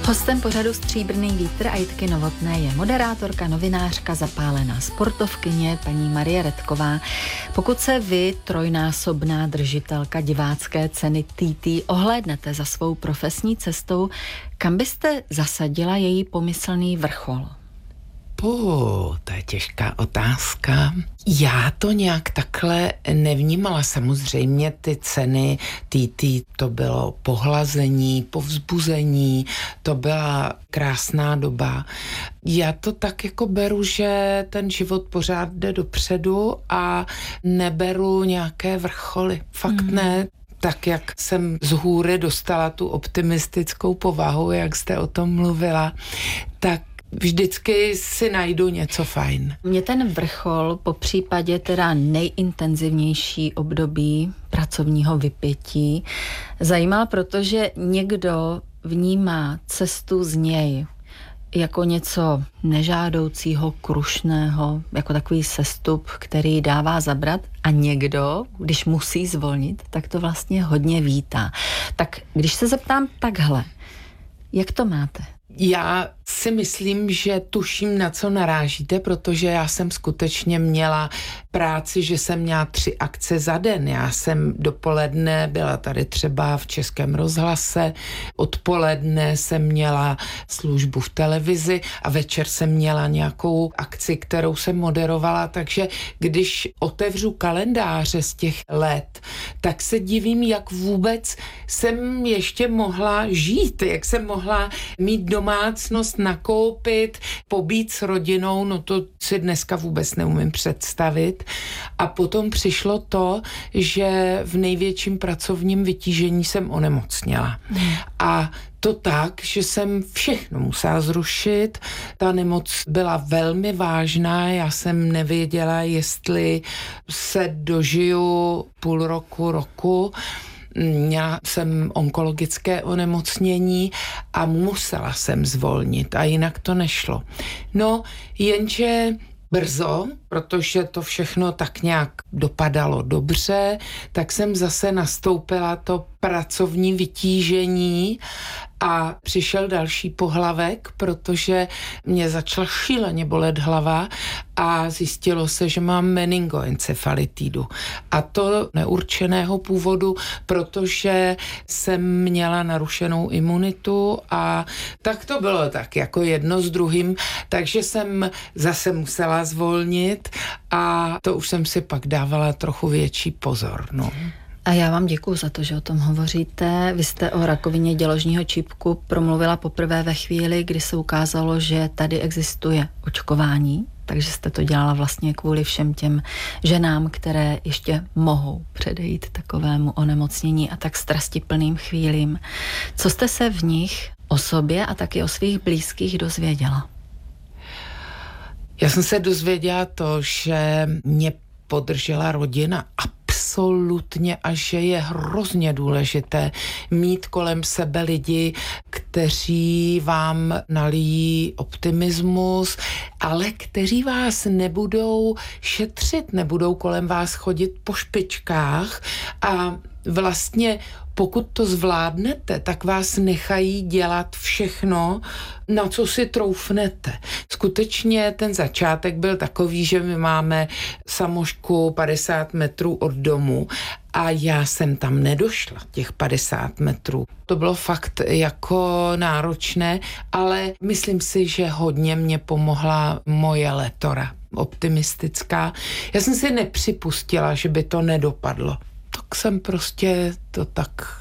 Hostem pořadu Stříbrný vítr a Jitky Novotné je moderátorka, novinářka, zapálená sportovkyně paní Marie Redková. Pokud se vy, trojnásobná držitelka divácké ceny TT, ohlédnete za svou profesní cestou, kam byste zasadila její pomyslný vrchol? To je těžká otázka. Já to nějak takhle nevnímala. Samozřejmě ty ceny TT, to bylo pohlazení, povzbuzení, to byla krásná doba. Já to tak jako beru, že ten život pořád jde dopředu a neberu nějaké vrcholy. Fakt ne. Tak, jak jsem z hůry dostala tu optimistickou povahu, jak jste o tom mluvila, tak vždycky si najdu něco fajn. Mě ten vrchol, popřípadě teda nejintenzivnější období pracovního vypětí, zajímal, protože někdo vnímá cestu z něj jako něco nežádoucího, krušného, jako takový sestup, který dává zabrat, a někdo, když musí zvolnit, tak to vlastně hodně vítá. Tak když se zeptám takhle, jak to máte? Já si myslím, že tuším, na co narážíte, protože já jsem skutečně měla práci, že jsem měla 3 akce za den. Já jsem dopoledne byla tady třeba v Českém rozhlase, odpoledne jsem měla službu v televizi a večer jsem měla nějakou akci, kterou jsem moderovala, takže když otevřu kalendáře z těch let, tak se divím, jak vůbec jsem ještě mohla žít, jak jsem mohla mít domácnost, nakoupit, pobít s rodinou, no to si dneska vůbec neumím představit. A potom přišlo to, že v největším pracovním vytížení jsem onemocněla. A to tak, že jsem všechno musela zrušit. Ta nemoc byla velmi vážná, já jsem nevěděla, jestli se dožiju půl roku. Měla jsem onkologické onemocnění a musela jsem zvolnit a jinak to nešlo. No, jenže brzo, protože to všechno tak nějak dopadalo dobře, tak jsem zase nastoupila to pracovní vytížení a přišel další pohlavek, protože mě začala šíleně bolet hlava a zjistilo se, že mám meningoencefalitidu. A to neurčeného původu, protože jsem měla narušenou imunitu a tak to bylo tak jako jedno s druhým, takže jsem zase musela zvolnit a to už jsem si pak dávala trochu větší pozor, no. A já vám děkuju za to, že o tom hovoříte. Vy jste o rakovině děložního čípku promluvila poprvé ve chvíli, kdy se ukázalo, že tady existuje očkování, takže jste to dělala vlastně kvůli všem těm ženám, které ještě mohou předejít takovému onemocnění a tak strastiplným chvílím. Co jste se v nich o sobě a taky o svých blízkých dozvěděla? Já jsem se dozvěděla to, že mě podržela rodina absolutně a že je hrozně důležité mít kolem sebe lidi, kteří vám nalijí optimismus, ale kteří vás nebudou šetřit, nebudou kolem vás chodit po špičkách a vlastně pokud to zvládnete, tak vás nechají dělat všechno, na co si troufnete. Skutečně ten začátek byl takový, že my máme samošku 50 metrů od domu a já jsem tam nedošla, těch 50 metrů. To bylo fakt jako náročné, ale myslím si, že hodně mě pomohla moje letora, optimistická. Já jsem si nepřipustila, že by to nedopadlo. Tak jsem prostě to tak